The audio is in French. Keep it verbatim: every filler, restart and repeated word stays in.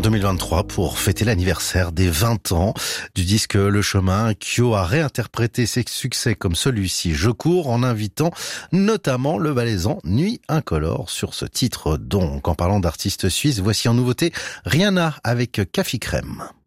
deux mille vingt-trois pour fêter l'anniversaire des vingt ans du disque Le Chemin. Kyo a réinterprété ses succès comme celui-ci, Je cours, en invitant notamment le valaisan Nuit Incolore sur ce titre. Donc, en parlant d'artistes suisses, voici en nouveauté Rihanna avec Café Crème.